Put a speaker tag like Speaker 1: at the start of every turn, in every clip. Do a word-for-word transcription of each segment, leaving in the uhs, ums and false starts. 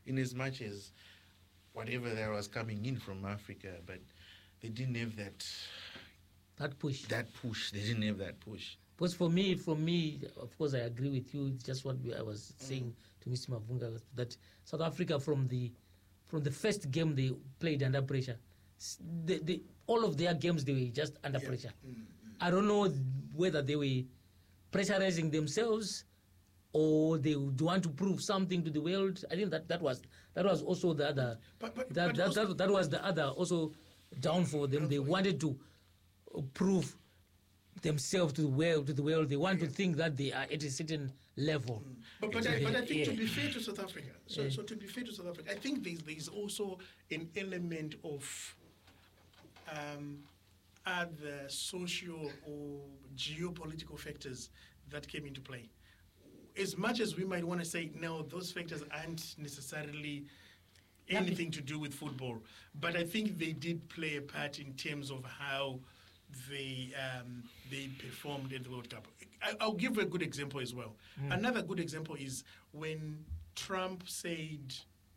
Speaker 1: in as much as whatever there was coming in from Africa, but they didn't have that
Speaker 2: that push.
Speaker 1: That push. They didn't have that push.
Speaker 2: Because for me, for me, of course, I agree with you. It's just what we, I was saying mm. to Mister Mavunga, that South Africa from the from the first game they played under pressure, they, they, all of their games they were just under yeah. pressure. Mm-hmm. I don't know whether they were pressurizing themselves or they would want to prove something to the world. I think that, that was that was also the other
Speaker 3: but, but,
Speaker 2: that,
Speaker 3: but
Speaker 2: that,
Speaker 3: also,
Speaker 2: that that was the other also down for them. They wanted to prove themselves to the world. To the world, they want yeah. to think that they are at a certain level.
Speaker 3: Mm. But but, I, but I think
Speaker 2: yeah.
Speaker 3: to be fair to South Africa, so
Speaker 2: yeah.
Speaker 3: so to be fair to South Africa, I think there's there's also an element of um, other social or geopolitical factors that came into play. As much as we might want to say, no, those factors aren't necessarily anything to do with football, but I think they did play a part in terms of how they um, they performed at the World Cup. I, I'll give a good example as well. Mm. Another good example is when Trump said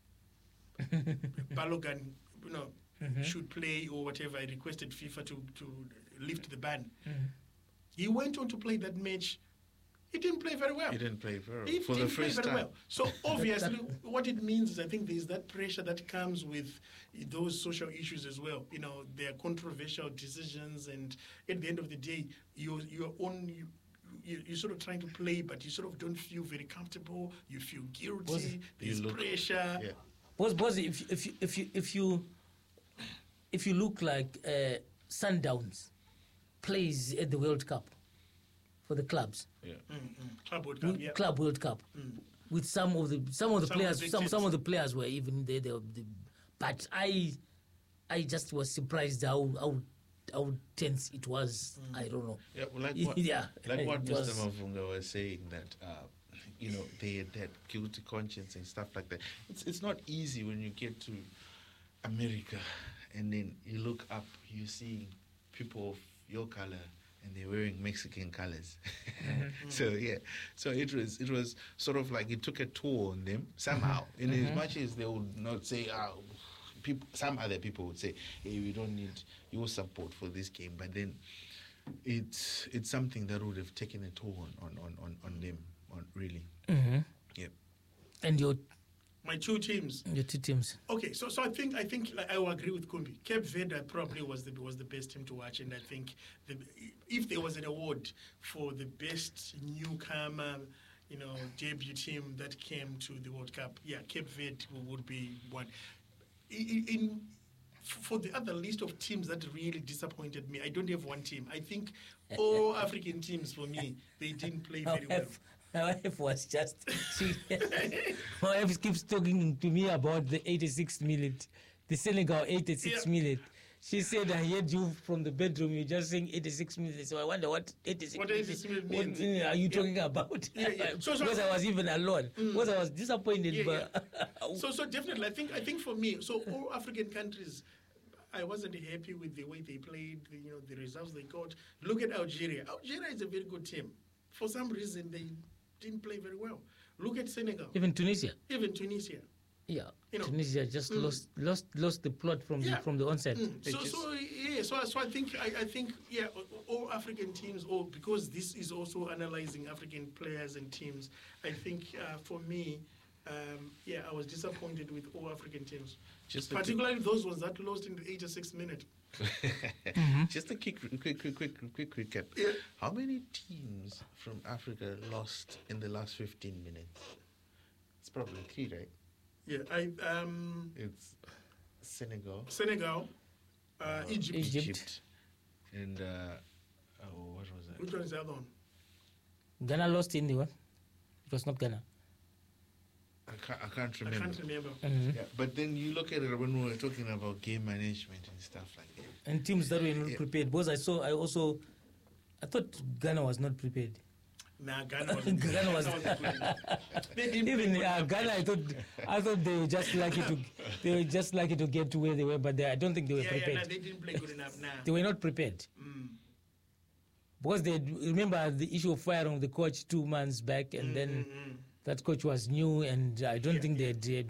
Speaker 3: Balogun, you know, mm-hmm. should play or whatever. I requested FIFA to, to lift the ban. Mm-hmm. He went on to play that match. He didn't play very well.
Speaker 1: He didn't play very well.
Speaker 3: He
Speaker 1: For
Speaker 3: didn't
Speaker 1: the first
Speaker 3: play very
Speaker 1: time.
Speaker 3: well. So obviously, what it means is I think there's that pressure that comes with those social issues as well. You know, there are controversial decisions, and at the end of the day, you're you're on. You, you, you're sort of trying to play, but you sort of don't feel very comfortable. You feel guilty. There's
Speaker 1: look,
Speaker 3: pressure.
Speaker 1: Yeah.
Speaker 2: Boss, boss, if if you if you if you if you look like uh, Sundowns plays at the World Cup for the clubs,
Speaker 1: yeah,
Speaker 3: mm-hmm. Club World Cup, yeah,
Speaker 2: Club World Cup, mm. with some of the some of the some players, of the some some of the players were even there. The, the, but I, I just was surprised how how how tense it was. Mm. I don't know.
Speaker 1: Yeah, well, like what,
Speaker 2: yeah,
Speaker 1: like what Mister Mavunga was saying that. Uh, you know, they had that guilty conscience and stuff like that. It's it's not easy when you get to America and then you look up, you see people of your color and they're wearing Mexican colors. Mm-hmm. So yeah, so it was it was sort of like it took a toll on them somehow. Mm-hmm. In mm-hmm. as much as they would not say, oh, people, some other people would say, hey, we don't need your support for this game, but then it's it's something that would have taken a toll on on on, on them. On really,
Speaker 2: mm-hmm.
Speaker 1: Yep.
Speaker 2: And your
Speaker 3: my two teams,
Speaker 2: your two teams.
Speaker 3: Okay, so so I think I think like, I will agree with Kumbi. Cape Verde probably was the was the best team to watch, and I think the, if there was an award for the best newcomer, you know, debut team that came to the World Cup, yeah, Cape Verde would be one. In, in for the other list of teams that really disappointed me, I don't have one team. I think all African teams for me, they didn't play very well.
Speaker 2: My wife was just, she, my wife keeps talking to me about the eighty-sixth minute, the Senegal eighty-sixth yeah. minute. She said, I heard you from the bedroom, you're just saying eighty-six minutes. So I wonder what eighty-six
Speaker 3: what eighty-six minutes means.
Speaker 2: What are you yeah. talking about?
Speaker 3: Yeah, yeah. So, so,
Speaker 2: because I was even alone. Mm. Because I was disappointed.
Speaker 3: Yeah,
Speaker 2: but
Speaker 3: yeah. so, so definitely, I think, I think for me, so all African countries, I wasn't happy with the way they played, the, you know, the results they got. Look at Algeria. Algeria is a very good team. For some reason, they didn't play very well. Look at Senegal.
Speaker 2: Even Tunisia.
Speaker 3: Even Tunisia.
Speaker 2: Yeah, you know, Tunisia just mm. lost lost lost the plot from yeah. the from the onset.
Speaker 3: Mm. So so yeah, so so I think I, I think yeah, all African teams, or because this is also analyzing African players and teams. I think uh, for me, um, yeah, I was disappointed with all African teams, just particularly those ones that lost in the eighty-sixth minute.
Speaker 1: mm-hmm. Just a quick, quick, quick, quick, quick recap.
Speaker 3: Yeah.
Speaker 1: How many teams from Africa lost in the last fifteen minutes? It's probably three, right?
Speaker 3: Yeah, I um.
Speaker 1: It's Senegal,
Speaker 3: Senegal, uh, uh, Egypt.
Speaker 2: Egypt,
Speaker 1: Egypt, and uh, oh, what was that?
Speaker 3: Which one is the other one?
Speaker 2: Ghana lost in the one. It was not Ghana.
Speaker 1: I can't, I can't remember.
Speaker 3: I can't remember.
Speaker 2: Mm-hmm.
Speaker 1: Yeah, but then you look at it when we were talking about game management and stuff like that,
Speaker 2: and teams that were not
Speaker 1: yeah.
Speaker 2: prepared. Because I saw, I also, I thought Ghana was not prepared.
Speaker 3: Nah, Ghana wasn't.
Speaker 2: Ghana was. Even uh, Ghana, I thought, I thought they were just lucky to, they were just lucky to get to where they were, but they, I don't think they were
Speaker 3: yeah,
Speaker 2: prepared.
Speaker 3: Yeah, nah, they didn't play good enough. Nah,
Speaker 2: they were not prepared.
Speaker 3: Mm.
Speaker 2: Because they remember the issue of firing the coach two months back, and
Speaker 3: mm,
Speaker 2: then
Speaker 3: mm, mm.
Speaker 2: that coach was new, and I don't yeah, think they had.